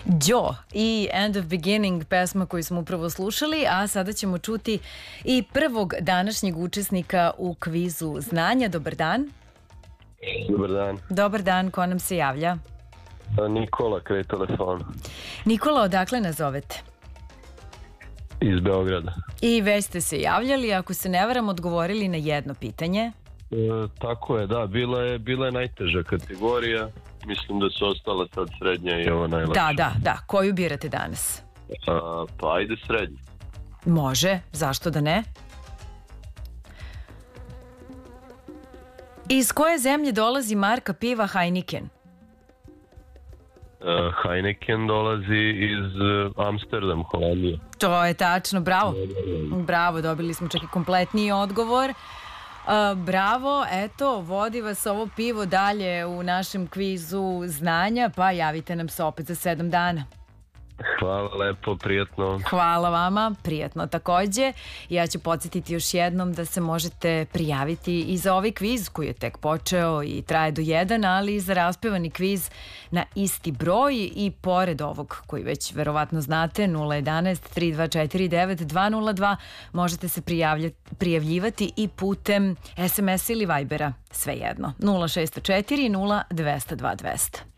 Joe i End of Beginning, pesma koju smo upravo slušali, a sada ćemo čuti i prvog današnjeg učesnika u kvizu znanja. Dobar dan. Dobar dan. Dobar dan, ko nam se javlja? Nikola, kraj telefona. Nikola, odakle nas zovete? Iz Beograda. I već ste se javljali, ako se ne varam, odgovorili na jedno pitanje. Tako je, da, bila je najteža kategorija. Mislim da su ostala sad srednja i ovo najlakše. Da. Koju birate danas? Pa ajde srednje. Može, zašto da ne? Iz koje zemlje dolazi marka piva Heineken? Heineken dolazi iz Amsterdam, Holandije. To je tačno, bravo. Bravo, dobili smo čak i kompletniji odgovor. Bravo, eto, vodi vas ovo pivo dalje u našem kvizu znanja, pa javite nam se opet za 7 dana. Hvala lepo, prijatno. Hvala vama, prijatno takođe. Ja ću podsjetiti još jednom da se možete prijaviti i za ovaj kviz koji je tek počeo i traje do 1, ali i za raspevani kviz na isti broj i pored ovog koji već verovatno znate 011 324 9202 možete se prijavljivati i putem SMS ili Vibera, svejedno 0604 0202 200.